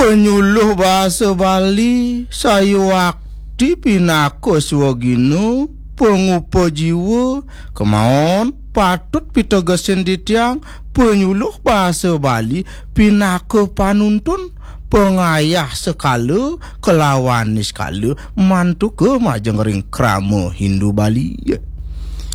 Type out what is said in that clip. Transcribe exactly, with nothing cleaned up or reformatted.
Penyuluh bahasa Bali saya wakti pinako swagino pengupa jiwa kemauan patut pitegasen ditiang penyuluh bahasa Bali pinako panuntun pengayah sekala kelawan sekala mantu ke majeng ring krama Hindu Bali.